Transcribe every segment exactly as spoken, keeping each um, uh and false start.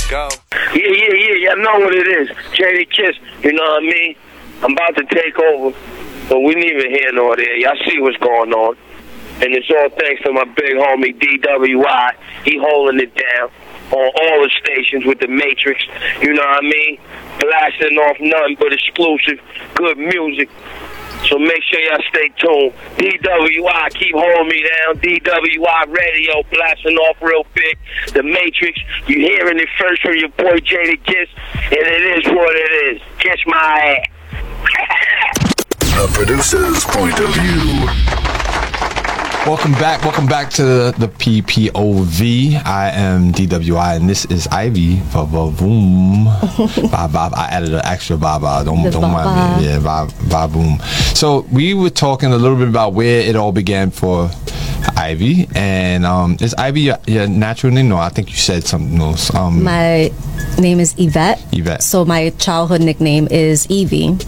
go. Yeah, yeah, yeah, y'all know what it is. Jadakiss, you know what I mean? I'm about to take over, but we ain't even here nor there. Y'all see what's going on. And it's all thanks to my big homie D W I. He holding it down on all the stations with the Matrix, you know what I mean? Blasting off nothing but exclusive, good music. So make sure y'all stay tuned. D W I, keep holding me down. D W I Radio, blasting off real big. The Matrix, you hearing it first from your boy Jadakiss, and it is what it is. Kiss my ass. The producer's point of view. Welcome back. Welcome back to the, the P P O V. I am D W I, and this is Ivy. Ba-ba-boom. Ba-ba. I added an extra ba-ba. Don't, don't mind me. Yeah, ba-ba-boom. So we were talking a little bit about where it all began for Ivy. And um, is Ivy your, your natural name? No, I think you said something else. Um, my name is Yvette. Yvette. So my childhood nickname is Evie.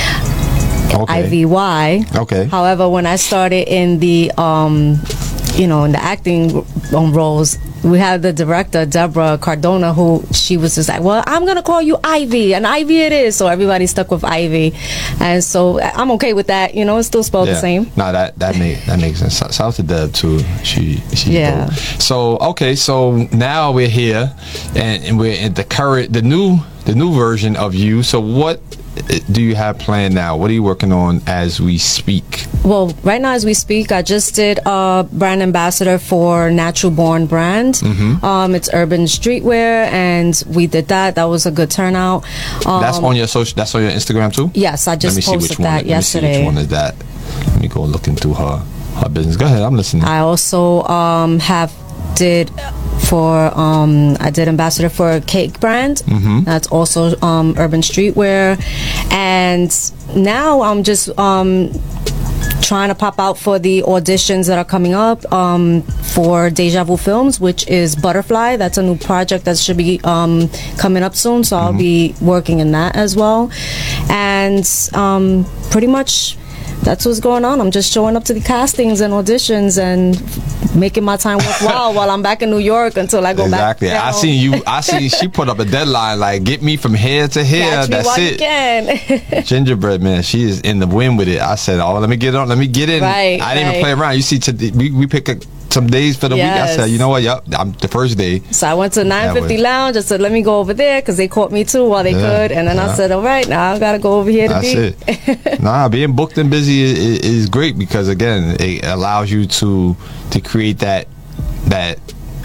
Okay. I V Y. Okay. However, when I started in the, um, you know, in the acting um, roles, we had the director, Deborah Cardona, who she was just like, well, I'm going to call you Ivy, and Ivy it is. So everybody stuck with Ivy. And so I'm okay with that. You know, it's still spelled yeah. the same. No, that that, make, that makes sense. Shout out to Deb, too. She, she yeah. Dope. So, okay, so now we're here, and, and we're in the current, the new, the new version of you. So what do you have planned now? What are you working on as we speak? Well, right now as we speak, I just did a brand ambassador for Natural Born brand. Mm-hmm. Um, it's urban streetwear, and we did that. That was a good turnout. Um, that's on your social. That's on your Instagram too. Yes, I just posted that one, yesterday. Let me see which one is that. Let me go look into her her business. Go ahead, I'm listening. I also um, have did. For um, I did ambassador for a cake brand. Mm-hmm. That's also um, urban streetwear, and now I'm just um, trying to pop out for the auditions that are coming up um, for Deja Vu Films, which is Butterfly. That's a new project that should be um, coming up soon, so mm-hmm. I'll be working in that as well, and um, pretty much. That's what's going on. I'm just showing up to the castings and auditions and making my time worthwhile while I'm back in New York until I go exactly. back. Exactly. I seen you. I seen she put up a deadline like get me from here to here. Catch me That's while it. You can. Gingerbread man, she is in the wind with it. I said, oh, let me get on. Let me get in. Right, I didn't right. even play around. You see, today, we we pick a. Some days for the yes. week. I said, you know what? Yep, I'm the first day. So I went to nine fifty Lounge. I said, let me go over there because they caught me too while they yeah, could. And then yeah. I said, all right, now I got to go over here to That's be. it. Nah, being booked and busy is, is great because again, it allows you to to create that that.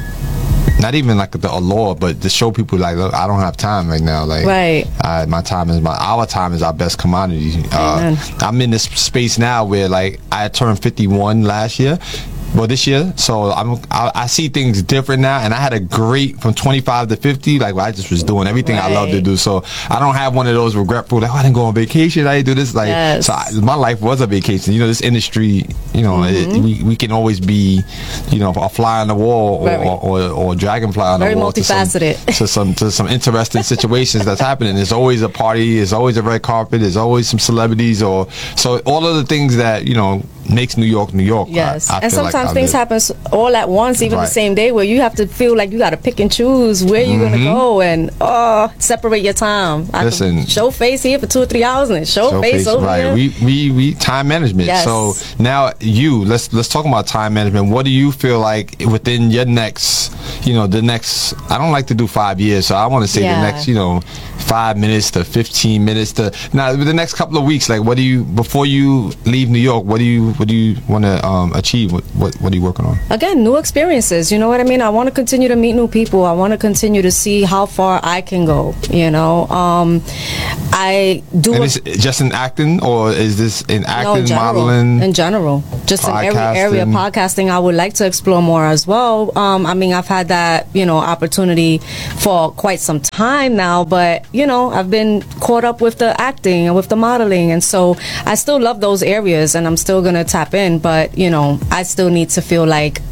Not even like the allure, but to show people like, look, I don't have time right now. Like, right. Uh, my time is my our time is our best commodity. Uh, I'm in this space now where like I turned fifty-one last year. Well, this year, so I'm I, I see things different now, and I had a great from twenty-five to fifty. Like I just was doing everything right. I love to do, so I don't have one of those regretful like oh, I didn't go on vacation, I didn't do this. Like yes. so, I, my life was a vacation. You know, this industry, you know, mm-hmm. it, we we can always be, you know, a fly on the wall or or, or, or a dragonfly on Very the wall. multifaceted. To some, to some to some interesting situations that's happening. There's always a party. There's always a red carpet. There's always some celebrities or so all of the things that you know makes New York New York. Yes, I, I and sometimes like things happen all at once, even right. the same day, where you have to feel like you got to pick and choose where you're mm-hmm. gonna go and oh, separate your time. I Listen, can show face here for two or three hours and then show, show face, face over right. here. We we we time management. Yes. So now you let's let's talk about time management. What do you feel like within your next, you know, the next? I don't like to do five years, so I want to say yeah. the next, you know, five minutes to fifteen minutes to now the next couple of weeks. Like, what do you before you leave New York? What do you what do you want to um, achieve? What, what what are you working on? Again, new experiences. You know what I mean? I want to continue to meet new people. I want to continue to see how far I can go. You know, um, I do. And is it just in acting, or is this in acting, no, in general, modeling? In general, just in every area. Podcasting, I would like to explore more as well. Um, I mean, I've had that you know opportunity for quite some time now, but you know, I've been caught up with the acting and with the modeling, and so I still love those areas, and I'm still gonna tap in. But you know, I still need to feel like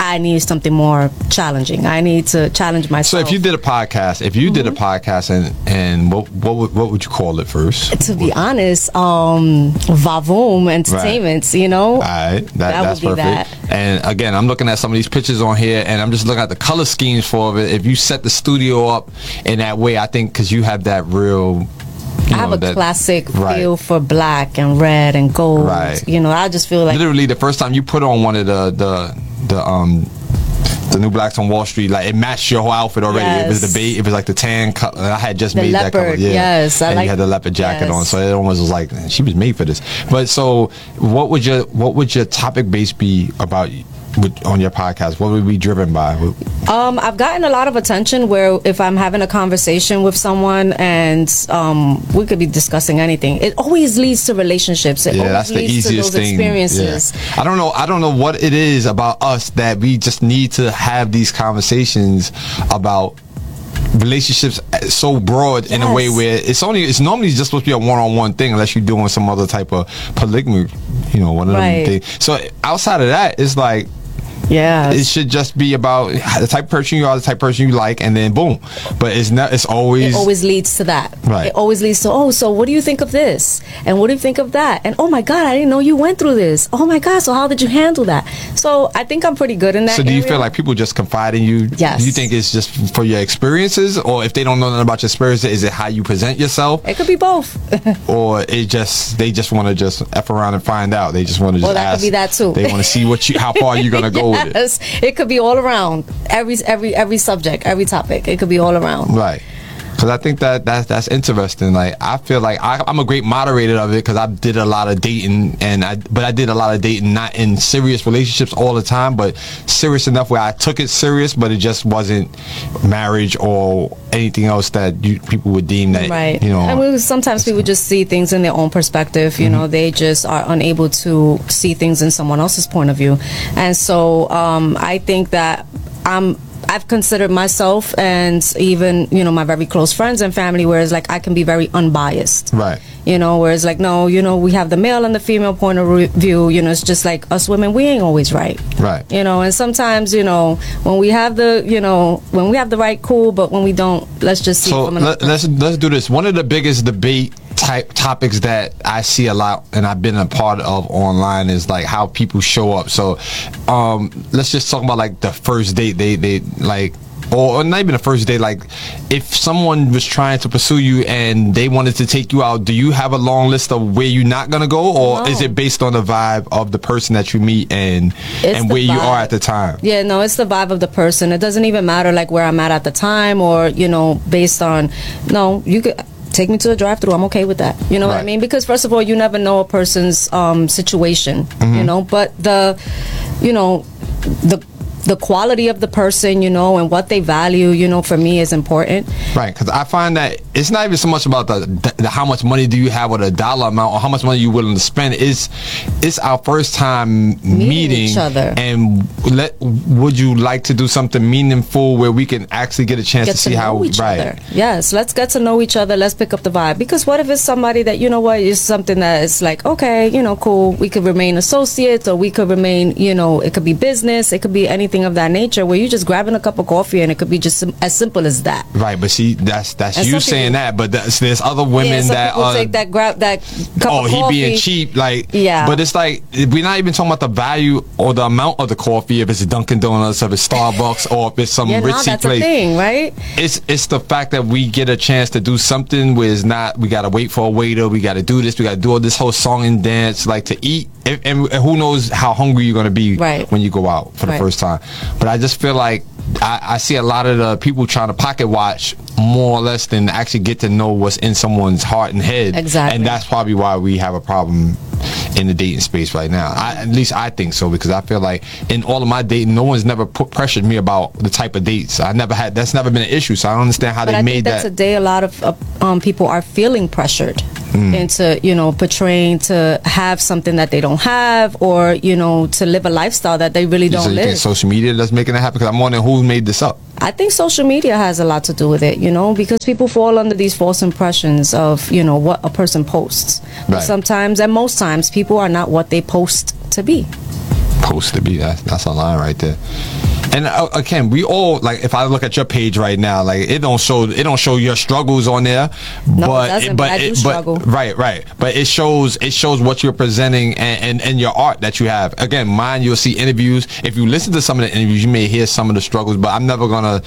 I need something more challenging. I need to challenge myself. So if you did a podcast, if you mm-hmm. did a podcast, and and what what would, what would you call it first? To be honest, um, Vavoom Entertainment. Right. You know, all right, that, that that's would be perfect. That. And again, I'm looking at some of these pictures on here, and I'm just looking at the color schemes for it. If you set the studio up in that way, I think because you have that real. You I have know, a that, classic right. feel for black and red and gold. Right. You know, I just feel like literally the first time you put on one of the the the um the New Blacks on Wall Street, like it matched your whole outfit already. Yes. It was the beige, it was like the tan color. I had just the made leopard, that color. Yeah. Yes, I and like, you had the leopard jacket yes. on, so it almost was like man, she was made for this. But so, what would your what would your topic base be about? With, on your podcast, what would we be driven by? Um, I've gotten a lot of attention where if I'm having a conversation with someone and um, we could be discussing anything, it always leads to relationships. It yeah, always that's the leads easiest to those thing. Experiences. Yeah. I don't know. I don't know what it is about us that we just need to have these conversations about relationships so broad in yes. a way where it's only it's normally just supposed to be a one-on-one thing unless you're doing some other type of polygamy, you know, one of right. them things. So outside of that, it's like. Yeah, it should just be about the type of person you are, the type of person you like, and then boom. But it's not. It's always. It always leads to that. Right. It always leads to oh, so what do you think of this? And what do you think of that? And oh my God, I didn't know you went through this. Oh my God, so how did you handle that? So I think I'm pretty good in that. So do you area. feel like people just confide in you? Yes. Do you think it's just for your experiences, or if they don't know nothing about your experiences, is it how you present yourself? It could be both. Or it just they just want to just f around and find out. They just want to just well, that ask. could be that too. They want to see what you how far you're gonna go with it. Yes. It could be all around every every every subject, every topic. It could be all around. Right. Because I think that that's that's interesting. Like I feel like I, I'm a great moderator of it because I did a lot of dating, and I but I did a lot of dating not in serious relationships all the time, but serious enough where I took it serious, but it just wasn't marriage or anything else that you, people would deem that right. you know. And we, sometimes people just see things in their own perspective. You mm-hmm. know, they just are unable to see things in someone else's point of view, and so um, I think that I'm. I've considered myself and even, you know, my very close friends and family, whereas like I can be very unbiased. Right. You know, whereas like, no, you know, we have the male and the female point of re- view, you know, it's just like us women, we ain't always right. Right. You know, and sometimes, you know, when we have the, you know, when we have the right, cool, but when we don't, let's just see. So from let, let's, let's do this. One of the biggest debate type topics that I see a lot and I've been a part of online is like how people show up. So um let's just talk about like the first date they they like or not even the first date. Like if someone was trying to pursue you and they wanted to take you out, do you have a long list of where you're not gonna go, or No. is it based on the vibe of the person that you meet and It's and the where you vibe. are at the time? Yeah, no, it's the vibe of the person. It doesn't even matter like where I'm at at the time or, you know, based on, no, you could take me to a drive-through. I'm okay with that. You know what I Right. mean? Because first of all, you never know a person's um, situation, Mm-hmm. you know, but the, you know, the the quality of the person, you know, and what they value, you know, for me is important. Right, because I find that it's not even so much about the, the how much money do you have or the dollar amount or how much money you're willing to spend. It's it's our first time meeting, meeting each other. And let would you like to do something meaningful where we can actually get a chance Get to see to how know each right. other. Yes, let's get to know each other. Let's pick up the vibe. Because what if it's somebody that, you know what, is something that is like, okay, you know, cool. We could remain associates or we could remain, you know, it could be business. It could be anything of that nature where you're just grabbing a cup of coffee and it could be just sim- as simple as that. Right, but see, that's that's And you some saying people- that, but there's, there's other women Yeah, some that people are take that grab that cup oh of he coffee. being cheap, like Yeah. But it's like we're not even talking about the value or the amount of the coffee, if it's Dunkin' Donuts, if it's Starbucks, or if it's some Yeah, no, ritzy that's place. a thing, right? It's it's the fact that we get a chance to do something where it's not we gotta wait for a waiter, we gotta do this, we gotta do all this whole song and dance, like to eat, and, and who knows how hungry you're gonna be Right. when you go out for the Right. first time. But I just feel like I, I see a lot of the people trying to pocket watch more or less than actually get to know what's in someone's heart and head. Exactly. And that's probably why we have a problem in the dating space right now. I, at least I think so, because I feel like in all of my dating, no one's never put pressured me about the type of dates. I never had. That's never been an issue. So I don't understand how But they I made think that that. today a lot of uh, um, people are feeling pressured into, you know, portraying to have something that they don't have, or, you know, to live a lifestyle that they really So don't you live. think social media that's making that happen? Because I'm wondering who made this up. I think social media has a lot to do with it, you know, because people fall under these false impressions of, you know, what a person posts. But Right. sometimes, and most times, people are not what they post to be. Supposed to be. That's, that's a line right there. And uh, again, we all, like, if I look at your page right now, like, it don't show it don't show your struggles on there. No, but it doesn't, but but I do it, struggle. But, right, right. But it shows it shows what you're presenting and, and, and your art that you have. Again, mine, you'll see interviews. If you listen to some of the interviews, you may hear some of the struggles, but I'm never gonna,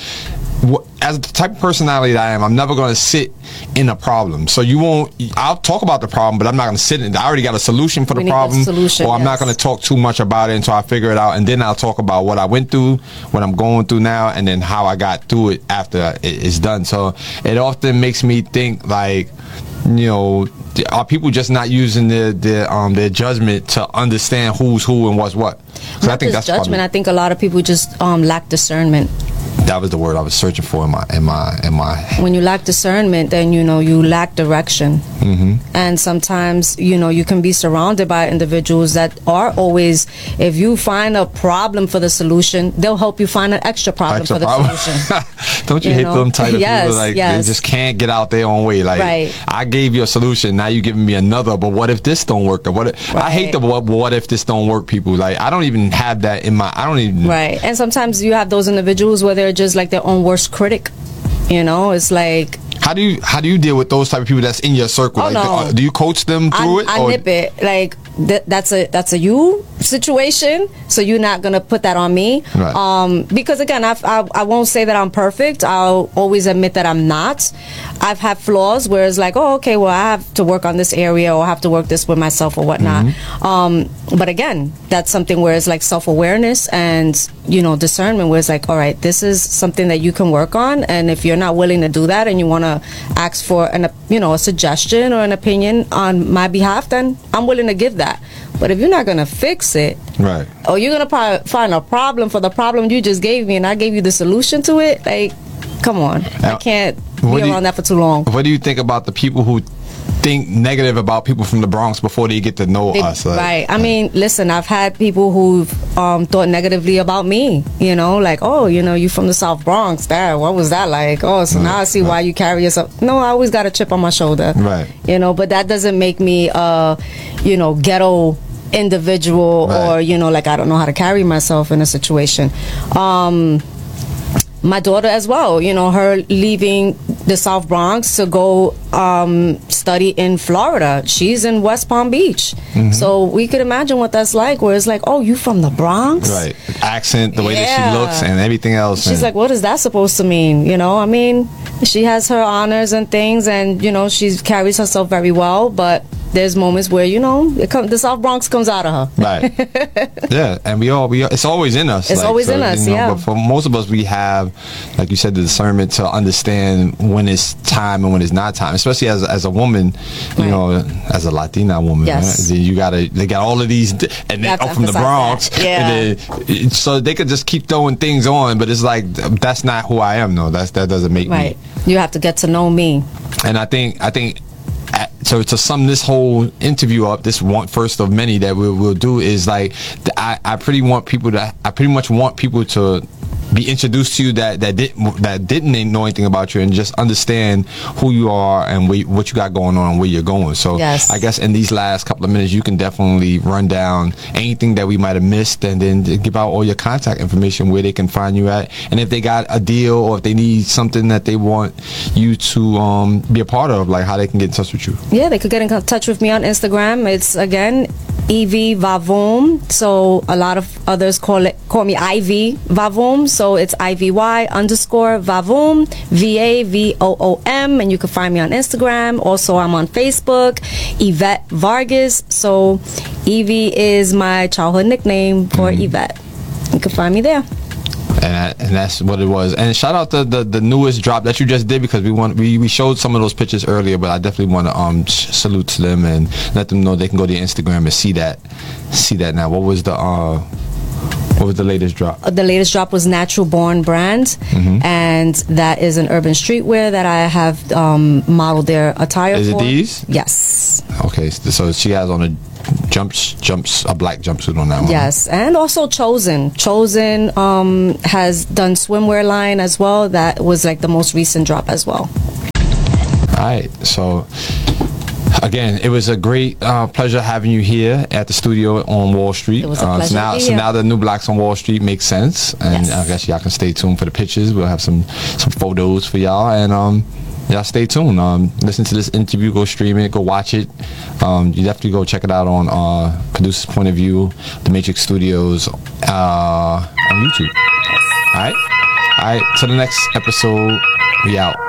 as the type of personality that I am, I'm never going to sit in a problem. So you won't, I'll talk about the problem, but I'm not going to sit in it. I already got a solution for We the need a problem. solution, or I'm yes. not going to talk too much about it until I figure it out. And then I'll talk about what I went through, what I'm going through now, and then how I got through it after it is done. So it often makes me think, like, you know, are people just not using their their um their judgment to understand who's who and what's what? So Not I think just that's judgment. probably, I think a lot of people just um, lack discernment. that was the word I was searching for in my in my in my. When you lack discernment, then you know you lack direction. Mm-hmm. And sometimes you know you can be surrounded by individuals that are always. If you find a problem for the solution, they'll help you find an extra problem Extra for the problem. solution. Don't you, You hate know? them type of Yes, people? Like, yes. they just can't get out their own way. Like, Right. I gave you a solution, now you giving me another. But what if this don't work? Or what? If, I hate Right. the what, what if this don't work people. Like, I don't even have that in my. I don't even. Right. And sometimes you have those individuals where they're just like their own worst critic. You know, it's like. How do you how do you deal with those type of people that's in your circle? Oh, like, no. do, uh, do you coach them through I, it? I or? nip it. Like th- that's a that's a you situation. So you're not gonna put that on me. Right. Um, because again, I've, I I won't say that I'm perfect. I'll always admit that I'm not. I've had flaws where it's like, oh, okay, well, I have to work on this area, or I have to work this with myself, or whatnot. Mm-hmm. Um, but again, that's something where it's like self awareness and you know discernment, where it's like, all right, this is something that you can work on, and if you're not willing to do that, and you want to ask for an you know a suggestion or an opinion on my behalf, then I'm willing to give that. But if you're not gonna fix it, Right. or you're gonna pro- find a problem for the problem you just gave me, and I gave you the solution to it, like, come on, I Now, can't what be do you- around that for too long. What do you think about the people who think negative about people from the Bronx before they get to know They- us? Like, right. I mean, listen, I've had people who've um, thought negatively about me, you know, like, oh, you know, you from the South Bronx. That, what was that like? Oh, so now I see why you carry yourself. No, I always got a chip on my shoulder. Right. You know, but that doesn't make me, uh, you know, ghetto individual Right. or, you know, like I don't know how to carry myself in a situation. Um, my daughter as well, you know, her leaving the South Bronx to go um, study in Florida. She's in West Palm Beach. Mm-hmm. So we could imagine what that's like, where it's like, oh, you from the Bronx? Right. Accent, the way that Yeah. she looks, and everything else. She's and- like, what is that supposed to mean? You know, I mean, she has her honors and things, and, you know, she carries herself very well, but there's moments where, you know, it come, the South Bronx comes out of her. Right. Yeah, and we all we it's always in us. It's always in us, yeah. But for most of us, we have, like you said, the discernment to understand when it's time and when it's not time. Especially as as a woman, you Right. know, as a Latina woman. Yes. Right? Then you gotta they got all of these, and then have to oh, from the emphasize Bronx, that. Yeah. and then so they could just keep throwing things on, but it's like that's not who I am. No, that's that doesn't make Right. me. You have to get to know me. And I think I think uh, so to sum this whole interview up, this one first of many that we'll, we'll do is like th- I I pretty want people to I pretty much want people to be introduced to you that that didn't that didn't know anything about you, and just understand who you are and where, what you got going on and where you're going. So Yes. I guess in these last couple of minutes, you can definitely run down anything that we might have missed, and then give out all your contact information, where they can find you at, and if they got a deal or if they need something that they want you to um, be a part of, like how they can get in touch with you. Yeah, they could get in touch with me on Instagram. It's, again, Ivy Vavoom. So a lot of others call it call me Ivy Vavoom. So it's I V Y underscore Vavoom, V A V O O M, and you can find me on Instagram. Also, I'm on Facebook, Yvette Vargas. So Evie is my childhood nickname for Mm-hmm. Yvette. You can find me there. And, that, and that's what it was. And shout out to the, the newest drop that you just did, because we want we, we showed some of those pictures earlier, but I definitely want to um sh- salute to them and let them know they can go to your Instagram and see that see that now. What was the uh what was the latest drop? The latest drop was Natural Born brand, Mm-hmm. and that is an urban streetwear that I have um, modeled their attire Is it for. these? Yes. Okay, so she has on a jumps jumps a black jumpsuit on that one. Yes, and also Chosen. Chosen um, has done swimwear line as well. That was like the most recent drop as well. All right, so again, it was a great uh, pleasure having you here at the studio on Wall Street. It was a Uh, pleasure so now, to be so here. now the new blocks on Wall Street makes sense, and Yes. I guess y'all can stay tuned for the pictures. We'll have some some photos for y'all, and um, y'all stay tuned. Um, listen to this interview, go stream it, go watch it. Um, you definitely go check it out on uh, Producer's Point of View, The Matrix Studios uh, on YouTube. All right, all right. Till the next episode, we out.